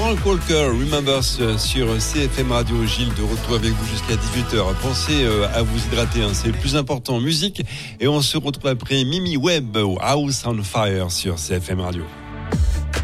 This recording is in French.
Frank Walker, Remembers sur CFM Radio. Gilles de retour avec vous jusqu'à 18h. Pensez à vous hydrater, c'est le plus important. Musique, et on se retrouve après Mimi Webb, House on Fire sur CFM Radio.